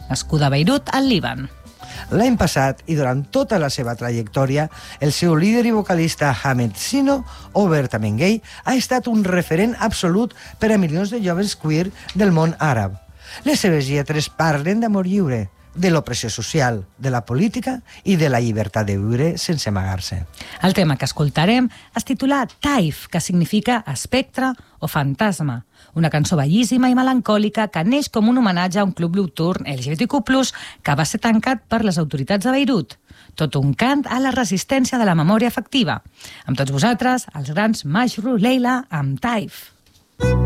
nascuda a Beirut, al Líban. L'any passat, i durant tota la seva trajectòria, el seu líder i vocalista Hamed Sino, obertament gay, ha estat un referent absolut per a milions de joves queer del món àrab. Les seves lletres parlen d'amor lliure, de l'opressió social, de la política i de la llibertat de viure sense amagar-se. El tema que escoltarem es titula Taif, que significa espectre o fantasma. Una cançó bellíssima i melancòlica que neix com un homenatge a un club nocturn LGBTQ+, que va ser tancat per les autoritats de Beirut. Tot un cant a la resistència de la memòria afectiva. Amb tots vosaltres, els grans Majru Leila amb Taif.